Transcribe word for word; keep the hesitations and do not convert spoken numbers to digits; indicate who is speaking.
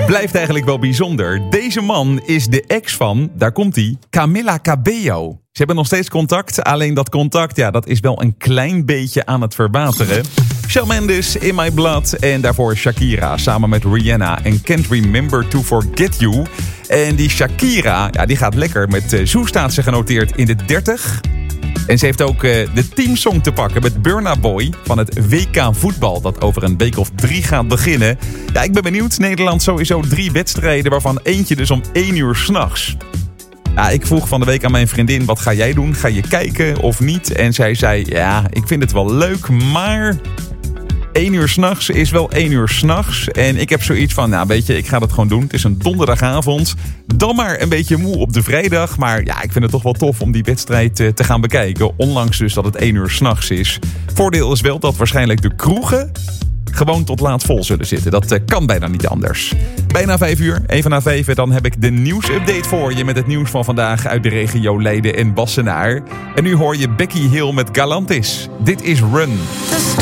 Speaker 1: Blijft eigenlijk wel bijzonder. Deze man is de ex van, daar komt hij, Camila Cabello. Ze hebben nog steeds contact, alleen dat contact, ja, dat is wel een klein beetje aan het verwateren. Shawn Mendes, In My Blood en daarvoor Shakira samen met Rihanna en Can't Remember to Forget You. En die Shakira, ja, die gaat lekker. Met uh, Zo staat ze genoteerd in de dertig. En ze heeft ook uh, de teamsong te pakken met Burna Boy van het W K voetbal dat over een week of drie gaat beginnen. Ja, ik ben benieuwd. Nederland sowieso drie wedstrijden waarvan eentje dus om één uur 's nachts. Ja, ik vroeg van de week aan mijn vriendin, wat ga jij doen? Ga je kijken of niet? En zij zei, ja, ik vind het wel leuk, maar één uur 's nachts is wel één uur 's nachts. En ik heb zoiets van, nou weet je, ik ga dat gewoon doen. Het is een donderdagavond. Dan maar een beetje moe op de vrijdag. Maar ja, ik vind het toch wel tof om die wedstrijd te gaan bekijken. Ondanks dus dat het één uur 's nachts is. Voordeel is wel dat waarschijnlijk de kroegen gewoon tot laat vol zullen zitten. Dat uh, kan bijna niet anders. Bijna vijf uur, even na vijf, dan heb ik de nieuwsupdate voor je met het nieuws van vandaag uit de regio Leiden en Wassenaar. En nu hoor je Becky Hill met Galantis. Dit is Run.